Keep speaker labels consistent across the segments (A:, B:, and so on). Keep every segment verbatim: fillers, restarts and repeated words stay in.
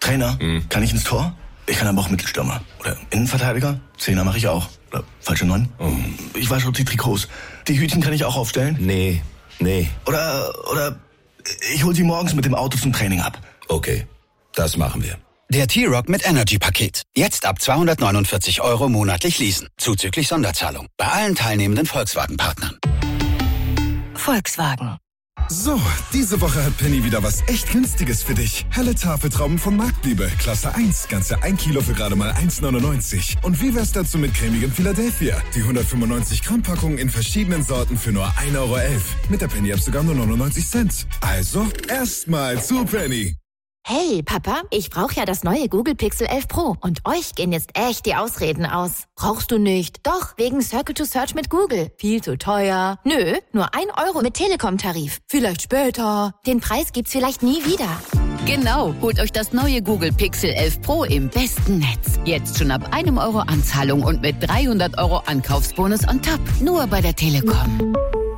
A: Trainer?
B: Hm.
A: Kann ich ins Tor? Ich kann aber auch Mittelstürmer. Oder Innenverteidiger? Zehner mache ich auch. Oder falsche Neun?
B: Oh.
A: Ich wasche die Trikots. Die Hütchen kann ich auch aufstellen?
B: Nee, nee.
A: Oder, oder ich hol sie morgens mit dem Auto zum Training ab.
B: Okay, das machen wir.
C: Der T-Rock mit Energy-Paket. Jetzt ab zweihundertneunundvierzig Euro monatlich leasen. Zuzüglich Sonderzahlung. Bei allen teilnehmenden Volkswagen-Partnern.
D: Volkswagen.
E: So, diese Woche hat Penny wieder was echt Günstiges für dich. Helle Tafeltrauben von Marktliebe, Klasse eins, ganze ein Kilo für gerade mal eins neunundneunzig. Und wie wär's dazu mit cremigem Philadelphia? Die hundertfünfundneunzig Gramm Packung in verschiedenen Sorten für nur ein Euro elf. Mit der Penny-App sogar nur neunundneunzig Cent. Also, erstmal zu Penny.
F: Hey, Papa, ich brauche ja das neue Google Pixel elf Pro. Und euch gehen jetzt echt die Ausreden aus. Brauchst du nicht? Doch, wegen Circle to Search mit Google. Viel zu teuer. Nö, nur ein Euro mit Telekom-Tarif. Vielleicht später. Den Preis gibt's vielleicht nie wieder.
G: Genau, holt euch das neue Google Pixel elf Pro im besten Netz. Jetzt schon ab einem Euro Anzahlung und mit dreihundert Euro Ankaufsbonus on top. Nur bei der Telekom.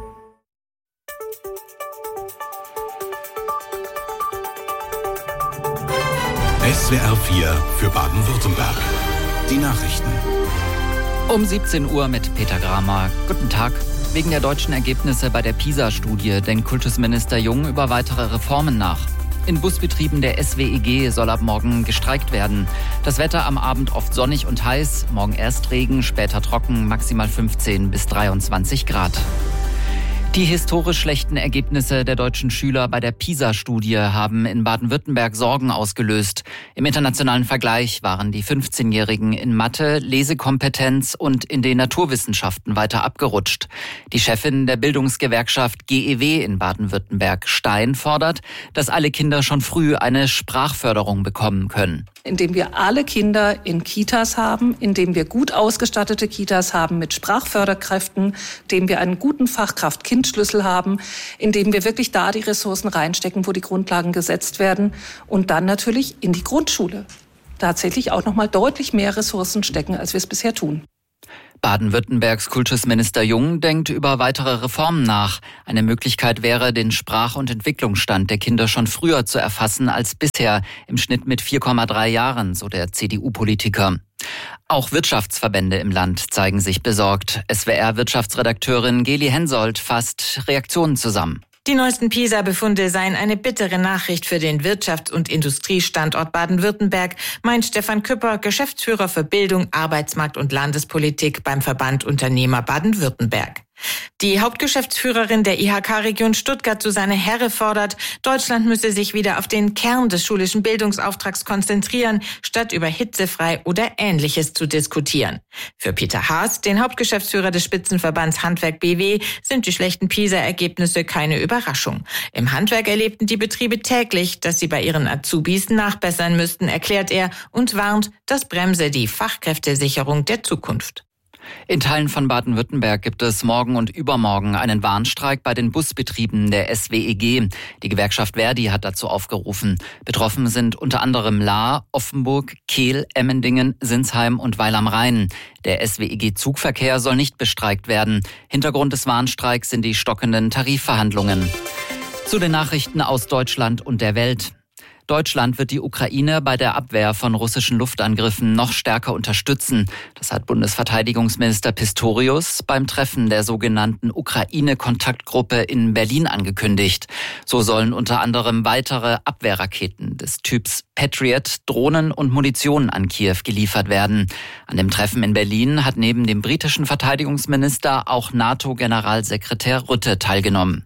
H: S W R vier für Baden-Württemberg. Die Nachrichten.
I: Um siebzehn Uhr mit Peter Gramer. Guten Tag. Wegen der deutschen Ergebnisse bei der PISA-Studie denkt Kultusminister Jung über weitere Reformen nach. In Busbetrieben der S W E G soll ab morgen gestreikt werden. Das Wetter am Abend oft sonnig und heiß. Morgen erst Regen, später trocken, maximal fünfzehn bis dreiundzwanzig Grad. Die historisch schlechten Ergebnisse der deutschen Schüler bei der PISA-Studie haben in Baden-Württemberg Sorgen ausgelöst. Im internationalen Vergleich waren die fünfzehnjährigen in Mathe, Lesekompetenz und in den Naturwissenschaften weiter abgerutscht. Die Chefin der Bildungsgewerkschaft G E W in Baden-Württemberg, Stein, fordert, dass alle Kinder schon früh eine Sprachförderung bekommen können.
J: Indem wir alle Kinder in Kitas haben, indem wir gut ausgestattete Kitas haben mit Sprachförderkräften, indem wir einen guten Fachkraft-Kind-Schlüssel haben, indem wir wirklich da die Ressourcen reinstecken, wo die Grundlagen gesetzt werden und dann natürlich in die Grundschule tatsächlich auch noch mal deutlich mehr Ressourcen stecken, als wir es bisher tun.
I: Baden-Württembergs Kultusminister Jung denkt über weitere Reformen nach. Eine Möglichkeit wäre, den Sprach- und Entwicklungsstand der Kinder schon früher zu erfassen als bisher, im Schnitt mit vier Komma drei Jahren, so der C D U-Politiker. Auch Wirtschaftsverbände im Land zeigen sich besorgt. S W R-Wirtschaftsredakteurin Geli Hensoldt fasst Reaktionen zusammen.
K: Die neuesten PISA-Befunde seien eine bittere Nachricht für den Wirtschafts- und Industriestandort Baden-Württemberg, meint Stefan Küpper, Geschäftsführer für Bildung, Arbeitsmarkt und Landespolitik beim Verband Unternehmer Baden-Württemberg. Die Hauptgeschäftsführerin der I H K-Region Stuttgart, Susanne Herre, fordert, Deutschland müsse sich wieder auf den Kern des schulischen Bildungsauftrags konzentrieren, statt über hitzefrei oder Ähnliches zu diskutieren. Für Peter Haas, den Hauptgeschäftsführer des Spitzenverbands Handwerk B W, sind die schlechten PISA-Ergebnisse keine Überraschung. Im Handwerk erlebten die Betriebe täglich, dass sie bei ihren Azubis nachbessern müssten, erklärt er und warnt, das bremse die Fachkräftesicherung der Zukunft.
I: In Teilen von Baden-Württemberg gibt es morgen und übermorgen einen Warnstreik bei den Busbetrieben der S W E G. Die Gewerkschaft Verdi hat dazu aufgerufen. Betroffen sind unter anderem Lahr, Offenburg, Kehl, Emmendingen, Sinsheim und Weil am Rhein. Der S W E G-Zugverkehr soll nicht bestreikt werden. Hintergrund des Warnstreiks sind die stockenden Tarifverhandlungen. Zu den Nachrichten aus Deutschland und der Welt. Deutschland wird die Ukraine bei der Abwehr von russischen Luftangriffen noch stärker unterstützen. Das hat Bundesverteidigungsminister Pistorius beim Treffen der sogenannten Ukraine-Kontaktgruppe in Berlin angekündigt. So sollen unter anderem weitere Abwehrraketen des Typs Patriot, Drohnen und Munition an Kiew geliefert werden. An dem Treffen in Berlin hat neben dem britischen Verteidigungsminister auch NATO-Generalsekretär Rutte teilgenommen.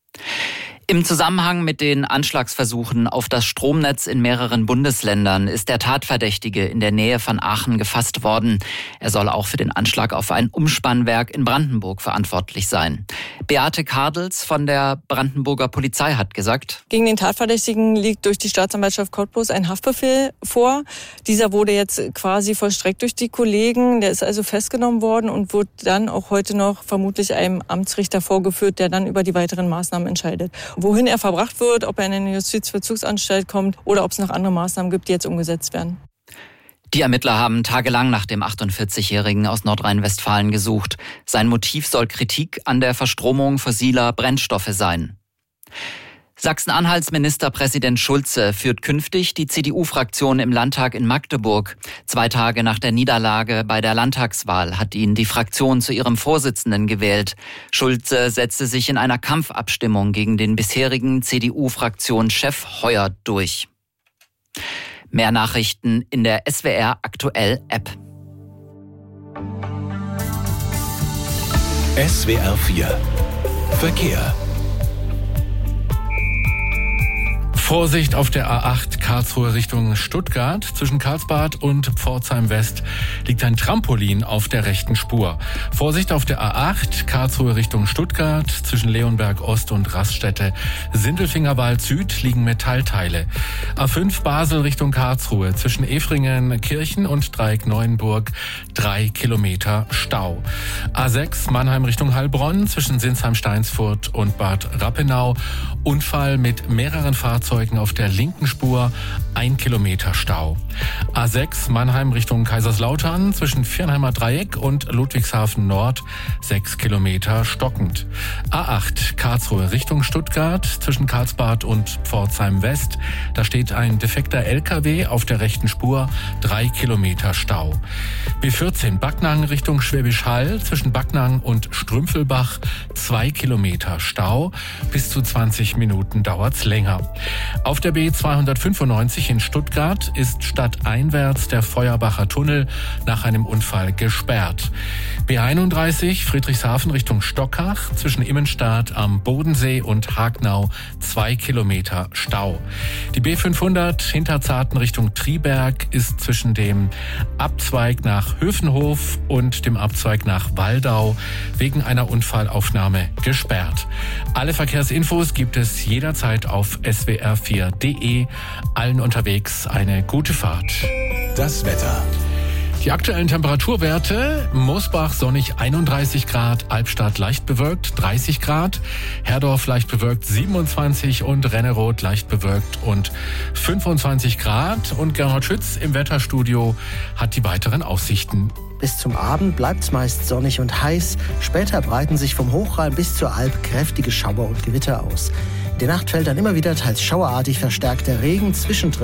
I: Im Zusammenhang mit den Anschlagsversuchen auf das Stromnetz in mehreren Bundesländern ist der Tatverdächtige in der Nähe von Aachen gefasst worden. Er soll auch für den Anschlag auf ein Umspannwerk in Brandenburg verantwortlich sein. Beate Kardels von der Brandenburger Polizei hat gesagt:
L: Gegen den Tatverdächtigen liegt durch die Staatsanwaltschaft Cottbus ein Haftbefehl vor. Dieser wurde jetzt quasi vollstreckt durch die Kollegen. Der ist also festgenommen worden und wird dann auch heute noch vermutlich einem Amtsrichter vorgeführt, der dann über die weiteren Maßnahmen entscheidet. Wohin er verbracht wird, ob er in eine Justizvollzugsanstalt kommt oder ob es noch andere Maßnahmen gibt, die jetzt umgesetzt werden.
I: Die Ermittler haben tagelang nach dem achtundvierzigjährigen aus Nordrhein-Westfalen gesucht. Sein Motiv soll Kritik an der Verstromung fossiler Brennstoffe sein. Sachsen-Anhalts Ministerpräsident Schulze führt künftig die C D U-Fraktion im Landtag in Magdeburg. Zwei Tage nach der Niederlage bei der Landtagswahl hat ihn die Fraktion zu ihrem Vorsitzenden gewählt. Schulze setzte sich in einer Kampfabstimmung gegen den bisherigen C D U-Fraktionschef Heuer durch. Mehr Nachrichten in der S W R Aktuell App.
H: S W R vier Verkehr.
D: Vorsicht auf der A acht Karlsruhe Richtung Stuttgart. Zwischen Karlsbad und Pforzheim West liegt ein Trampolin auf der rechten Spur. Vorsicht auf der A acht Karlsruhe Richtung Stuttgart. Zwischen Leonberg Ost und Raststätte Sindelfingerwald Süd liegen Metallteile. A fünf Basel Richtung Karlsruhe. Zwischen Efringen Kirchen und Dreieck Neuenburg drei Kilometer Stau. A sechs Mannheim Richtung Heilbronn. Zwischen Sinsheim-Steinsfurt und Bad Rappenau. Unfall mit mehreren Fahrzeugen auf der linken Spur, ein Kilometer Stau. A sechs Mannheim Richtung Kaiserslautern zwischen Viernheimer Dreieck und Ludwigshafen Nord, sechs Kilometer stockend. A acht Karlsruhe Richtung Stuttgart zwischen Karlsbad und Pforzheim West, da steht ein defekter L K W auf der rechten Spur, drei Kilometer Stau. B vierzehn Backnang Richtung Schwäbisch Hall zwischen Backnang und Strümpfelbach, zwei Kilometer Stau. Bis zu zwanzig Minuten dauert's länger. Auf der B zweihundertfünfundneunzig in Stuttgart ist stadteinwärts der Feuerbacher Tunnel nach einem Unfall gesperrt. B einunddreißig Friedrichshafen Richtung Stockach zwischen Immenstadt am Bodensee und Hagnau zwei Kilometer Stau. Die B fünfhundert Hinterzarten Richtung Triberg ist zwischen dem Abzweig nach Höfenhof und dem Abzweig nach Waldau wegen einer Unfallaufnahme gesperrt. Alle Verkehrsinfos gibt es jederzeit auf S W R vier punkt de. Allen unterwegs eine gute Fahrt.
H: Das Wetter.
D: Die aktuellen Temperaturwerte: Mosbach sonnig einunddreißig Grad, Albstadt leicht bewölkt dreißig Grad, Herdorf leicht bewölkt siebenundzwanzig und Renneroth leicht bewölkt und fünfundzwanzig Grad. Und Gernot Schütz im Wetterstudio hat die weiteren Aussichten.
M: Bis zum Abend bleibt es meist sonnig und heiß. Später breiten sich vom Hochrhein bis zur Alp kräftige Schauer und Gewitter aus. In der Nacht fällt dann immer wieder teils schauerartig verstärkter Regen, zwischendrin